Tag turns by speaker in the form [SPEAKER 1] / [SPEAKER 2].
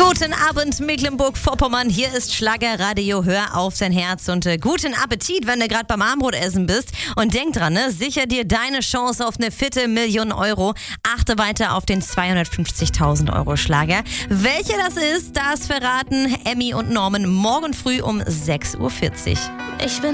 [SPEAKER 1] Guten Abend, Mecklenburg-Vorpommern. Hier ist Schlagerradio. Hör auf dein Herz und guten Appetit, wenn du gerade beim Abendbrotessen bist. Und denk dran, sicher dir deine Chance auf eine fitte Million Euro. Achte weiter auf den 250.000 Euro Schlager. Welcher das ist, das verraten Emmy und Norman morgen früh um 6.40 Uhr.
[SPEAKER 2] Ich bin